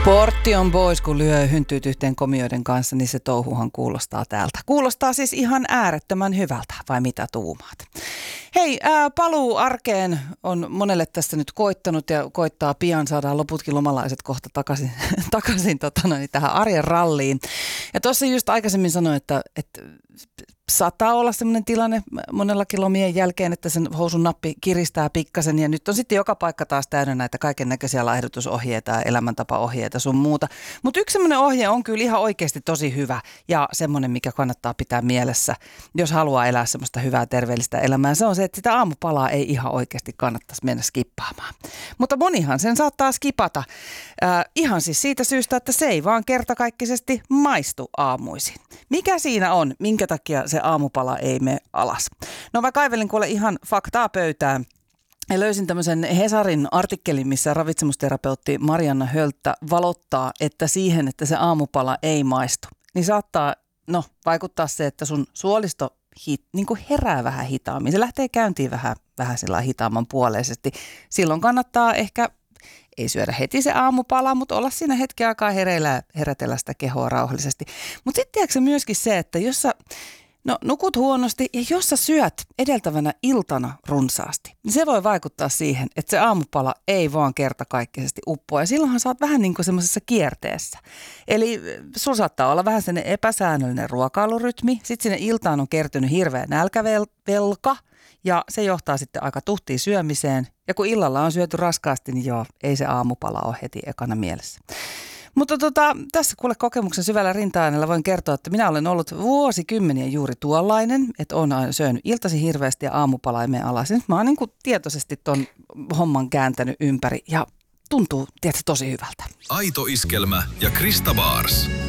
Portti on pois, kun lyö hyntyyt yhteen komioiden kanssa, niin se touhuhan kuulostaa täältä. Kuulostaa siis ihan äärettömän hyvältä, vai mitä tuumaat? Hei, paluu arkeen on monelle tässä nyt koittanut ja koittaa pian. Saadaan loputkin lomalaiset kohta takaisin tähän arjen ralliin. Ja tuossa just aikaisemmin sanoin, että saattaa olla sellainen tilanne monellakin lomien jälkeen, että sen housun nappi kiristää pikkasen ja nyt on sitten joka paikka taas täynnä näitä kaiken näköisiä laihdutusohjeita ja elämäntapaohjeita sun muuta. Mutta yksi sellainen ohje on kyllä ihan oikeasti tosi hyvä ja semmoinen, mikä kannattaa pitää mielessä, jos haluaa elää semmoista hyvää terveellistä elämää. Se on se, että sitä aamupalaa ei ihan oikeasti kannattaisi mennä skippaamaan. Mutta monihan sen saattaa skipata ihan siis siitä syystä, että se ei vaan kertakaikkisesti maistu aamuisin. Mikä siinä on? Minkä takia se aamupala ei mene alas? No mä kaivelin kuule ihan faktaa pöytään. Ja löysin tämmöisen Hesarin artikkelin, missä ravitsemusterapeutti Marianna Hölttä valottaa, että siihen, että se aamupala ei maistu, niin saattaa vaikuttaa se, että sun suolisto niin kuin herää vähän hitaammin. Se lähtee käyntiin vähän sillä hitaamman puoleisesti. Silloin kannattaa ehkä ei syödä heti se aamupala, mutta olla siinä hetken aikaa hereillä ja herätellä sitä kehoa rauhallisesti. Mutta sitten tiedätkö myöskin se, että jos sä nukut huonosti ja jos sä syöt edeltävänä iltana runsaasti, niin se voi vaikuttaa siihen, että se aamupala ei vaan kertakaikkisesti uppoa. Ja silloinhan sä oot vähän niin kuin semmoisessa kierteessä. Eli sulla saattaa olla vähän sellainen epäsäännöllinen ruokailurytmi, sitten sinne iltaan on kertynyt hirveä nälkävelka ja se johtaa sitten aika tuhtiin syömiseen. Ja kun illalla on syöty raskaasti, niin joo, ei se aamupala ole heti ekana mielessä. Mutta tässä kuule kokemuksen syvällä rinta-äänellä voin kertoa, että minä olen ollut vuosikymmeniä juuri tuollainen, että olen aina syönyt iltasi hirveästi ja aamupala ei mene alas. Nyt mä oon niin kuin tietoisesti ton homman kääntänyt ympäri ja tuntuu, tiedätkö, tosi hyvältä. Aito Iskelmä ja Krista Baars.